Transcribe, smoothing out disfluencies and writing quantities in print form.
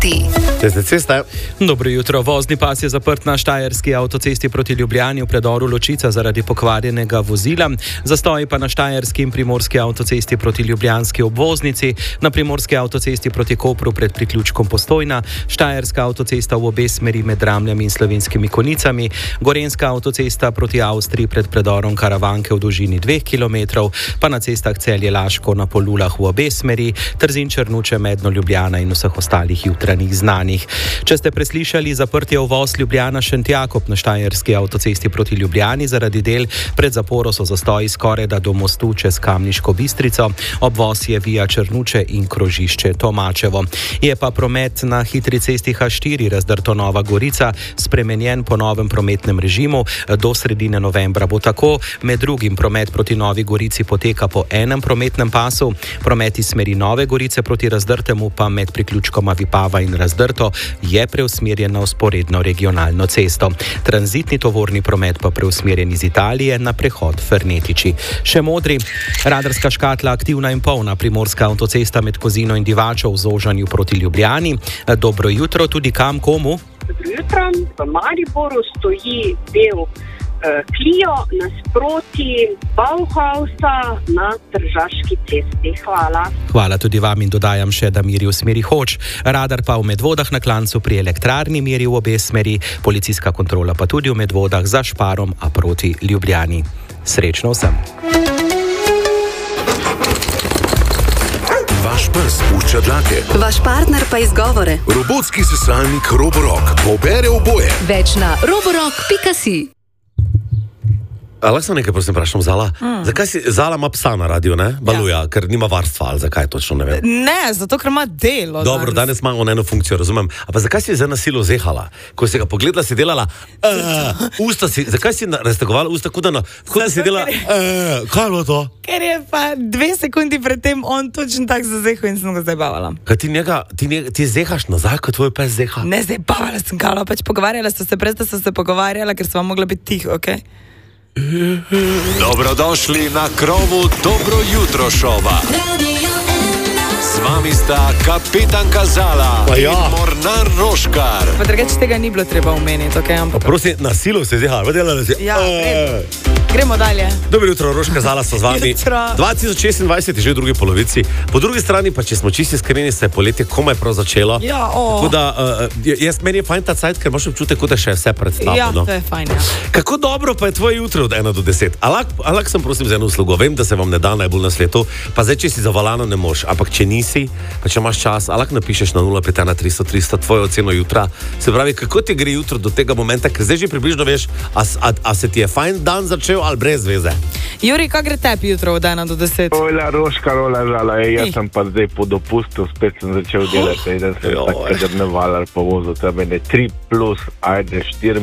Dobro jutro. Vozni pas je zaprt na štajerski avtocesti proti Ljubljani v predoru Ločica zaradi pokvarjenega vozila. Zastoji pa na štajerski in primorski avtocesti proti ljubljanski obvoznici, na primorski avtocesti proti Kopru pred priključkom Postojna, štajerska avtocesta v obe smeri med Dramljami in Slovenskimi Konjicami, gorenjska avtocesta proti Avstriji pred predorom Karavanke v dolžini 2 km, pa na cestah Celje-Laško na Polulah v obe smeri, Trzin-Črnuče, Medno-Ljubljana in vseh ostalih jutranjih znanih. Če ste preslišali, zaprt je uvoz Ljubljana-Šentjakob na štajerski avtocesti proti Ljubljani zaradi del. Pred zaporo so zastoji skorajda do mostu čez Kamniško Bistrico, obvoz je via Črnuče in krožišče Tomačevo. Je pa promet na hitri cesti H4 Razdrto Nova Gorica spremenjen po novem prometnem režimu. Do sredine novembra bo tako. Med drugim promet proti Novi Gorici poteka po enem prometnem pasu, promet iz smeri Nove Gorice proti Razdrtemu pa med priključkoma Vipava in Razdrto je preusmerjen na vzporedno regionalno cesto. Tranzitni tovorni promet pa preusmerjen iz Italije na prehod Fernetiči. Še modri. Radarska škatla aktivna in polna, primorska avtocesta med Kozino in Divačo v zožanju proti Ljubljani. Dobro jutro, tudi kam, komu? Dobro jutro, v Mariboru stoji del Clio nasproti Bauhausa na Tržaški cesti. Hvala. Hvala tudi vam in dodajam še, da meri v smeri Hoč. Radar pa v Medvodah na Klancu pri elektrarni meri v obe smeri, policijska kontrola pa tudi v Medvodah za Šparom, a proti Ljubljani. Srečno vsem. Vaš pes pušča dlake. Vaš partner pa izgovore. Robotski sesalnik Roborock pobere oboje. Več na roborock.si. Lahko sem nekaj, prosim, vprašam Zala? Zakaj si Zala ima psa na radiju, ne? Baluja, ker nima varstva, ali zakaj točno, ne vem. Ne, zato ker ima delo. Dobro, danes ima on eno funkcijo, razumem. A pa zakaj si zdaj na silo zehala? Ko si ga pogledala, si delala usta si, zakaj si raztegovala usta, kot da si delala kaj je bilo to? Ker je pa 2 sekundi predtem on točno tak zazehal in sem ga zabavala. Kaj ti zehaš nazaj, kot tvoj pes zeha? Ne zabavala sem ga, pač pogovarjala sta se, prej sta se pogovarjala, ker sva mogla biti tiho, okej? Dobrodošli na krovu Dobro jutro šova. Z vami sta kapetanka Zala in mornar Roškar. Pa drugače tega ni bilo treba omeniti, okej? Prosim, na silo se zeha, vedela si. Ja, gremo dalje. Dobro jutro, Roška, Zala sta z vami. 2026 je že v drugi polovici. Po drugi strani pa, če smo čisti iskreni, se je poletje komaj prav začelo. Ja, Tako da, meni je fajn ta cajt, ker imaš občutek, kot da še vse pred tabo. Ja, to je fajn, ja. Kako dobro pa je tvoje jutro od 1 do 10? Alak sem prosim za eno uslugo. Vem, da se vam ne da najbolj na svetu, pa zdaj, če si za volano ne moš, ampak če nisi, pa če imaš čas, alak napišeš na 051 300 300 tvojo oceno jutra. Se pravi, kako ti gre jutro do tega momenta, ker zdaj že približno veš, a se ti je fajn dan začel ali brez veze. Juri, kako gre tebi jutro od 1 do 10? Ola, Roškar, ola, Zala, jaz sem pa zdaj po dopustu, spet sem začel delati, da sem tako kadrneval ali pa vozil, to je mene 3+, ajde 4